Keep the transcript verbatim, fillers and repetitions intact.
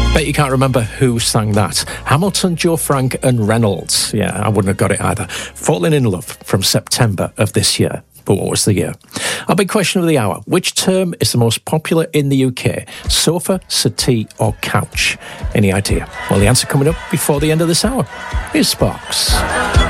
Bet you can't remember who sang that. Hamilton, Joe Frank and Reynolds. Yeah, I wouldn't have got it either. Falling in Love from September of this year. But what was the year? Our big question of the hour. Which term is the most popular in the U K? Sofa, settee or couch? Any idea? Well, the answer coming up before the end of this hour. Here's Sparks.